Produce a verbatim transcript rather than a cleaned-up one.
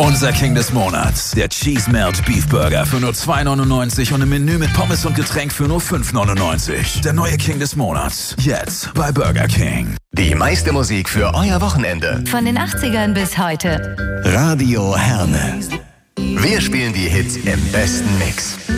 Unser King des Monats, der Cheese Melt Beef Burger für nur zwei neunundneunzig und im Menü mit Pommes und Getränk für nur fünf neunundneunzig. Der neue King des Monats, jetzt bei Burger King. Die meiste Musik für euer Wochenende. Von den achtzigern bis heute. Radio Herne. Wir spielen die Hits im besten Mix.